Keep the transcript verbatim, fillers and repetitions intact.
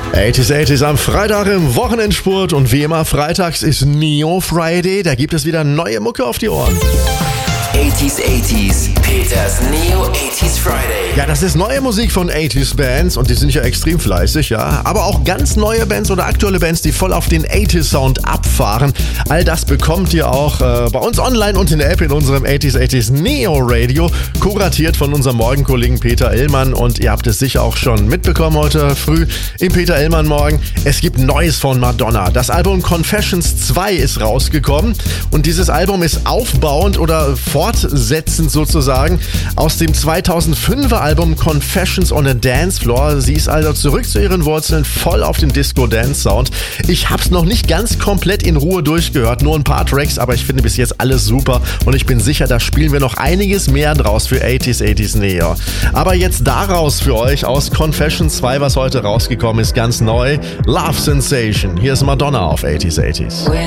achtziger achtziger am Freitag im Wochenendspurt und wie immer freitags ist Neo Friday, da gibt es wieder neue Mucke auf die Ohren. achtziger achtziger, Peters Neo achtziger Friday. Ja, das ist neue Musik von achtziger Bands und die sind ja extrem fleißig, ja. Aber auch ganz neue Bands oder aktuelle Bands, die voll auf den achtziger Sound abfahren. All das bekommt ihr auch äh, bei uns online und in der App in unserem achtziger achtziger Neo Radio, kuratiert von unserem Morgenkollegen Peter Illmann. Und ihr habt es sicher auch schon mitbekommen heute früh im Peter Illmann Morgen. Es gibt Neues von Madonna. Das Album Confessions zwei ist rausgekommen und dieses Album ist aufbauend oder fortsetzend sozusagen aus dem zweitausendfünfer Album Confessions on a Dance Floor. Sie ist also zurück zu ihren Wurzeln, voll auf den Disco-Dance-Sound. Ich hab's noch nicht ganz komplett in Ruhe durchgehört, nur ein paar Tracks, aber ich finde bis jetzt alles super und ich bin sicher, da spielen wir noch einiges mehr draus für achtziger achtziger Neo. Aber jetzt daraus für euch aus Confessions zwei, was heute rausgekommen ist, ganz neu, Love Sensation. Hier ist Madonna auf achtziger achtziger.